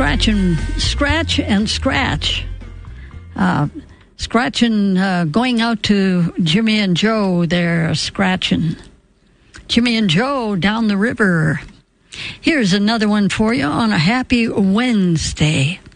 scratch and scratch. Scratching, going out to Jimmy and Joe, they're scratching. Jimmy and Joe down the river. Here's another one for you on a happy Wednesday.